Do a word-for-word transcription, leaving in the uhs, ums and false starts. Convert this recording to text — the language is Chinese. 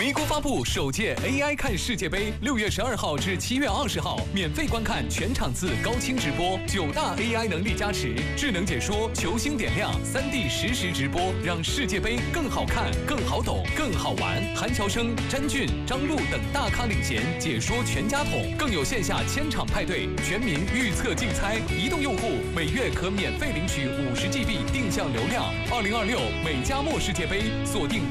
美国发布首届 A I 看世界杯，六月十二号至七月二十号，免费观看全场次高清直播，九大 A I 能力加持，智能解说，球星点亮，三 D 实时直播，让世界杯更好看、更好懂、更好玩。韩乔生、詹俊、张璐等大咖领衔，解说全家桶，更有线下千场派对，全民预测竞猜。移动用户每月可免费领取五十 G B 定向流量。二零二六美加墨世界杯锁定。